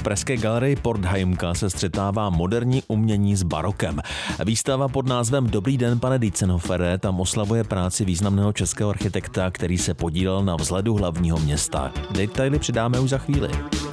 V pražské galerii Portheimka se střetává moderní umění s barokem. Výstava pod názvem Dobrý den, pane Dientzenhofere tam oslavuje práci významného českého architekta, který se podílel na vzhledu hlavního města. Detaily přidáme už za chvíli.